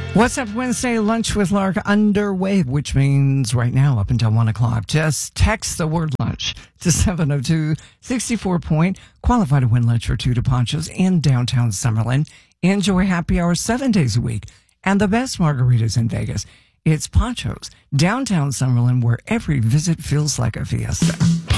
What's Up Wednesday, Lunch with Lark underway, which means right now up until 1 o'clock. Just text the word lunch to 702-64-point. Qualify to win lunch for two to Ponchos in downtown Summerlin. Enjoy happy hour 7 days a week and the best margaritas in Vegas. It's Ponchos, downtown Summerlin, where every visit feels like a fiesta.